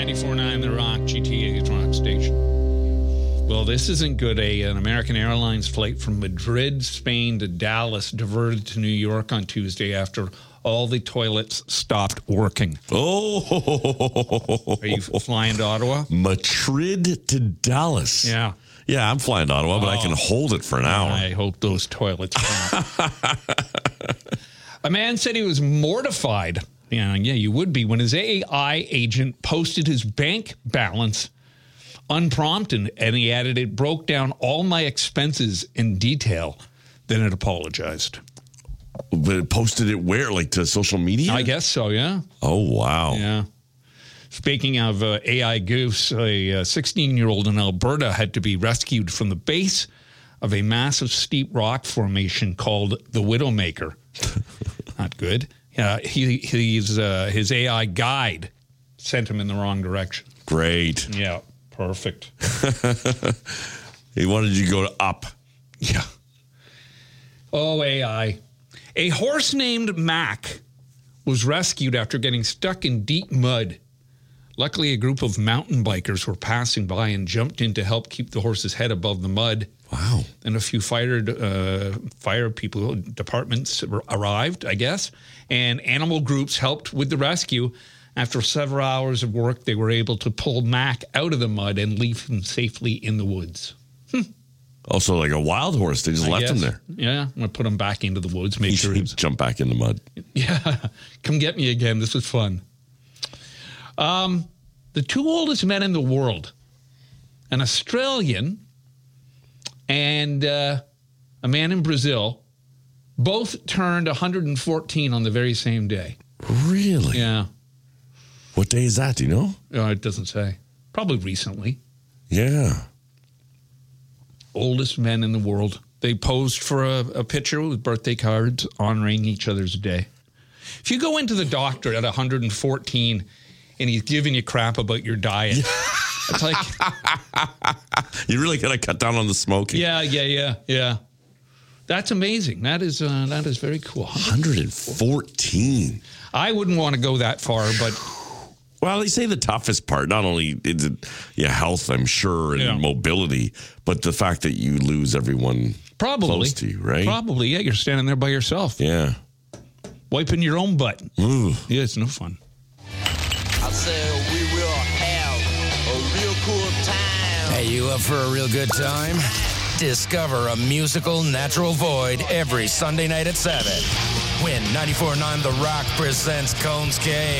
94.9 The Rock, GTA's Rock Station. Well, this isn't good. An American Airlines flight from Madrid, Spain to Dallas diverted to New York on Tuesday after all the toilets stopped working. Oh. Are you flying to Ottawa? Madrid to Dallas. Yeah. Yeah, I'm flying to Ottawa, but I can hold it for an hour. I hope those toilets come. A man said he was mortified. Yeah, you would be, when his AI agent posted his bank balance unprompted, and he added, "It broke down all my expenses in detail." Then it apologized. But it posted it where? Like to social media? I guess so, yeah. Oh, wow. Yeah. Speaking of AI goofs, a 16-year-old in Alberta had to be rescued from the base of a massive steep rock formation called the Widowmaker. Not good. His AI guide sent him in the wrong direction. Great. Yeah, perfect. He wanted you to go up. Yeah. Oh, AI. A horse named Mac was rescued after getting stuck in deep mud. Luckily, a group of mountain bikers were passing by and jumped in to help keep the horse's head above the mud. Wow. Then a few fire people, departments arrived, I guess, and animal groups helped with the rescue. After several hours of work, they were able to pull Mac out of the mud and leave him safely in the woods. Also, like a wild horse, they just left him there. Yeah, I'm going to put him back into the woods, make sure he'd jump back in the mud. Yeah, come get me again. This was fun. The two oldest men in the world, an Australian and a man in Brazil, both turned 114 on the very same day. Really? Yeah. What day is that? Do you know? It doesn't say. Probably recently. Yeah. Oldest men in the world. They posed for a picture with birthday cards honoring each other's day. If you go into the doctor at 114 and he's giving you crap about your diet, it's like... You really got to cut down on the smoking. Yeah. That's amazing. That is very cool. 114. I wouldn't want to go that far, but... Well, they say the toughest part, not only is it health, I'm sure, and mobility, but the fact that you lose everyone close to you, right? Probably, yeah. You're standing there by yourself. Yeah. Wiping your own butt. Ooh. Yeah, it's no fun. I said we will have a real cool time. Hey, you up for a real good time? Discover a musical natural void every Sunday night at 7 when 94.9 The Rock presents Cone's Cave.